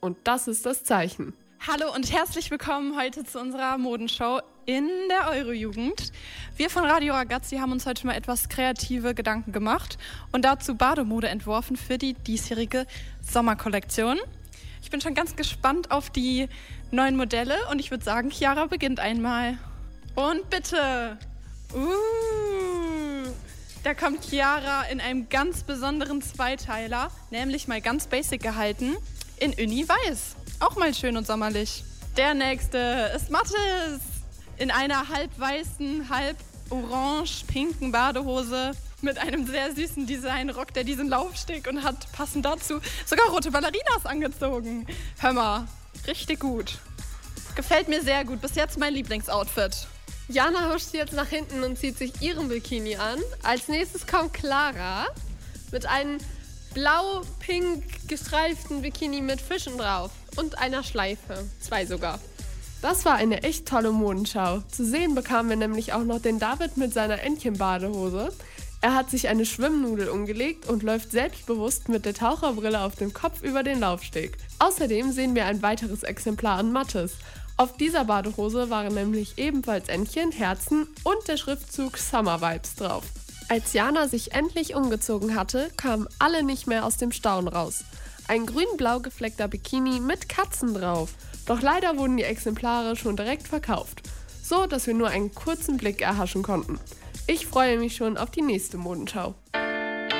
Und das ist das Zeichen. Hallo und herzlich willkommen heute zu unserer Modenshow in der Eurojugend. Wir von Radio Ragazzi haben uns heute mal etwas kreative Gedanken gemacht und dazu Bademode entworfen für die diesjährige Sommerkollektion. Ich bin schon ganz gespannt auf die neuen Modelle und ich würde sagen, Chiara beginnt einmal. Und bitte! Da kommt Chiara in einem ganz besonderen Zweiteiler, nämlich mal ganz basic gehalten, in Uni Weiß. Auch mal schön und sommerlich. Der nächste ist Mathis in einer halb weißen, halb orange-pinken Badehose mit einem sehr süßen Designrock, der diesen Laufsteg und hat passend dazu sogar rote Ballerinas angezogen. Hör mal, richtig gut. Gefällt mir sehr gut. Bis jetzt mein Lieblingsoutfit. Jana huscht jetzt nach hinten und zieht sich ihren Bikini an. Als nächstes kommt Clara mit einem blau-pink gestreiften Bikini mit Fischen drauf und einer Schleife. 2 sogar. Das war eine echt tolle Modenschau. Zu sehen bekamen wir nämlich auch noch den David mit seiner Entchenbadehose. Er hat sich eine Schwimmnudel umgelegt und läuft selbstbewusst mit der Taucherbrille auf dem Kopf über den Laufsteg. Außerdem sehen wir ein weiteres Exemplar an Mathis. Auf dieser Badehose waren nämlich ebenfalls Entchen, Herzen und der Schriftzug Summer Vibes drauf. Als Jana sich endlich umgezogen hatte, kamen alle nicht mehr aus dem Staunen raus. Ein grün-blau gefleckter Bikini mit Katzen drauf. Doch leider wurden die Exemplare schon direkt verkauft, so dass wir nur einen kurzen Blick erhaschen konnten. Ich freue mich schon auf die nächste Modenschau.